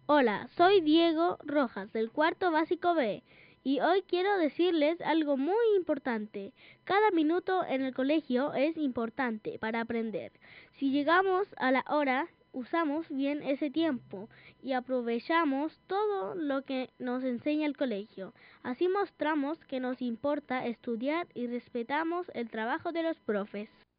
Hola, soy Diego Rojas del cuarto básico B y hoy quiero decirles algo muy importante. Cada minuto en el colegio es importante para aprender. Si llegamos a la hora, usamos bien ese tiempo y aprovechamos todo lo que nos enseña el colegio. Así mostramos que nos importa estudiar y respetamos el trabajo de los profes.